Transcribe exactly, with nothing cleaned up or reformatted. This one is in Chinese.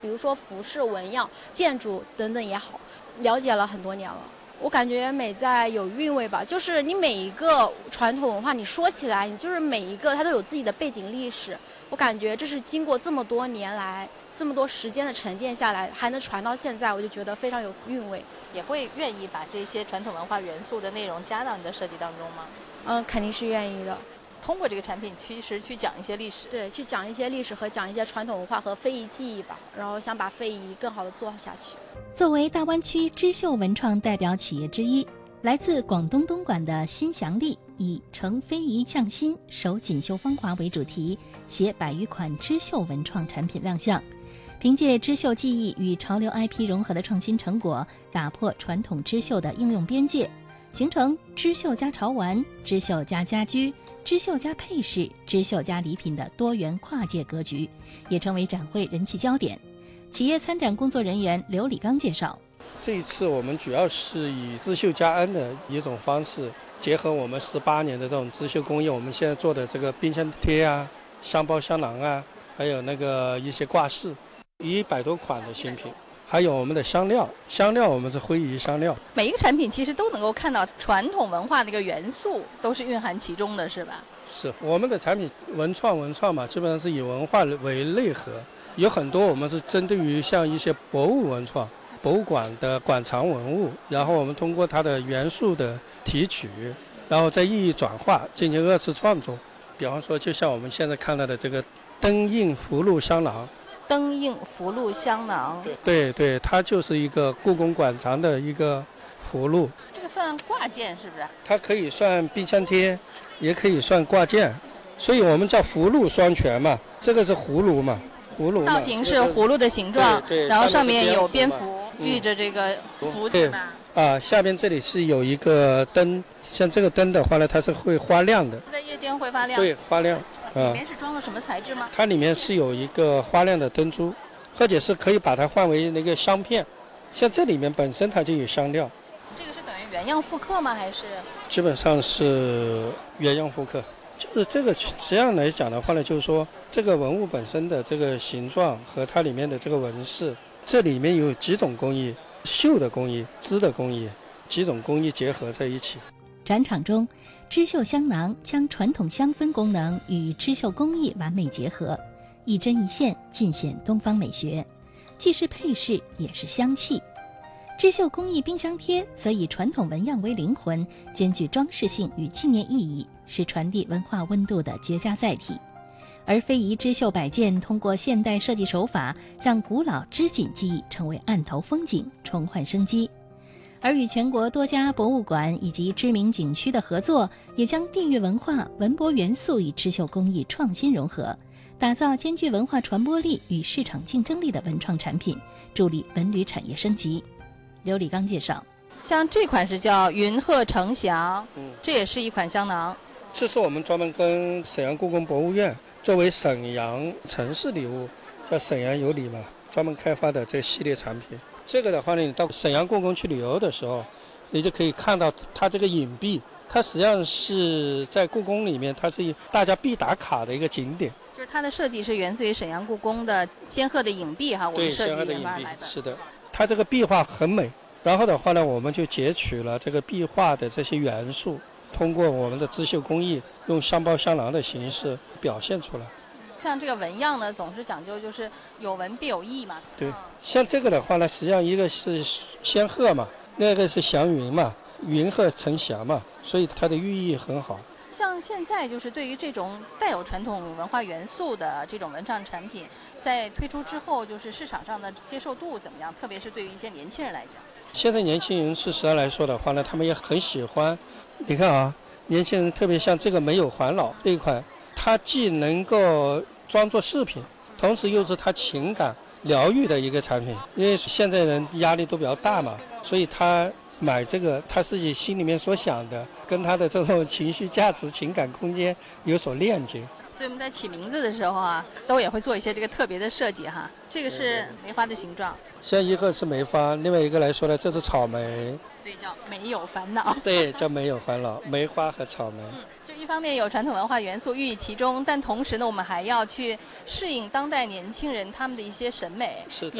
比如说服饰、纹样、建筑等等也好，了解了很多年了。我感觉美在有韵味吧，就是你每一个传统文化，你说起来，你就是每一个它都有自己的背景历史。我感觉这是经过这么多年来、这么多时间的沉淀下来，还能传到现在，我就觉得非常有韵味。 也会愿意把这些传统文化元素的内容加到你的设计当中吗？ 嗯，肯定是愿意的。 通过这个产品，其实去讲一些历史， 对，去讲一些历史和讲一些传统文化和非遗技艺吧，然后想把非遗更好的做下去。 作为大湾区织绣文创代表企业之一，来自广东东莞的新祥利以承非遗匠心、守锦绣芳华为主题，携百余款织绣文创产品亮相。凭借织绣技艺与潮流 I P 融合的创新成果，打破传统织绣的应用边界，形成织绣加潮玩、织绣加家居、织绣加配饰、织绣加礼品的多元跨界格局，也成为展会人气焦点。企业参展工作人员刘礼刚介绍， 这一次我们主要是以织绣加恩的一种方式，结合我们十八年的这种织绣工艺，我们现在做的这个冰箱贴啊、箱包香囊啊，还有那个一些挂饰，一百多款的新品。还有我们的香料，香料我们是徽仪香料。 每一个产品其实都能够看到传统文化的一个元素，都是蕴含其中的，是吧？ 是，我们的产品文创文创嘛，基本上是以文化为内核，有很多我们是针对于像一些博物文创、博物馆的馆藏文物，然后我们通过它的元素的提取，然后再意义转化，进行二次创作。比方说，就像我们现在看到的这个灯印福禄香囊。 灯印福禄香囊， 对对，它就是一个故宫馆藏的一个福禄。 这个算挂件是不是？ 它可以算冰箱贴，也可以算挂件，所以我们叫福禄双全嘛。这个是葫芦嘛，葫芦造型是葫芦的形状， 对对， 然后上面有蝙蝠寓着这个福字嘛。 啊，下边这里是有一个灯，像这个灯的话呢，它是会发亮的， 在夜间会发亮。 对，发亮。 里面是装了什么材质吗？ 它里面是有一个发亮的灯珠，或者是可以把它换为那个香片，像这里面本身它就有香料。 这个是等于原样复刻吗？还是？ 基本上是原样复刻。就是这个这样来讲的话呢，就是说这个文物本身的这个形状和它里面的这个纹饰，这里面有几种工艺，绣的工艺、织的工艺，几种工艺结合在一起。 展场中，织绣香囊将传统香氛功能与织绣工艺完美结合，一针一线尽显东方美学，既是配饰也是香气。织绣工艺冰箱贴则以传统纹样为灵魂，兼具装饰性与纪念意义，是传递文化温度的绝佳载体。而非遗织绣摆件通过现代设计手法，让古老织锦技艺成为案头风景，重焕生机。而与全国多家博物馆以及知名景区的合作，也将地域文化、文博元素与织绣工艺创新融合，打造兼具文化传播力与市场竞争力的文创产品，助力文旅产业升级。刘礼刚介绍， 像这款是叫云鹤呈祥， 嗯， 这也是一款香囊。 这是我们专门跟沈阳故宫博物院作为沈阳城市礼物，叫沈阳有礼嘛，专门开发的这系列产品。这个的话呢，你到沈阳故宫去旅游的时候，你就可以看到它这个影壁，它实际上是在故宫里面，它是大家必打卡的一个景点。 就是它的设计是源自于沈阳故宫的仙鹤的影壁哈，我们设计研发来的。 是的，它这个壁画很美。然后的话呢，我们就截取了这个壁画的这些元素，通过我们的织绣工艺，用香包香囊的形式表现出来。 像这个纹样呢，总是讲究就是有纹必有意嘛。 对，像这个的话呢，实际上一个是仙鹤嘛，那个是祥云嘛，云鹤呈祥嘛，所以它的寓意很好。 像现在就是对于这种带有传统文化元素的这种文创产品，在推出之后，就是市场上的接受度怎么样？特别是对于一些年轻人来讲。 现在年轻人事实上来说的话呢，他们也很喜欢。你看啊，年轻人特别像这个没有环老这一款，它既能够装作饰品，同时又是它情感疗愈的一个产品。因为现在人压力都比较大嘛，所以他买这个，他自己心里面所想的，跟他的这种情绪价值、情感空间有所链接。 所以我们在起名字的时候啊，都也会做一些这个特别的设计哈。这个是梅花的形状， 像一个是梅花，另外一个来说呢，这是草莓， 所以叫没有烦恼。 对，叫没有烦恼，梅花和草莓。 嗯，就一方面有传统文化元素寓意其中，但同时呢，我们还要去适应当代年轻人他们的一些审美， 是的。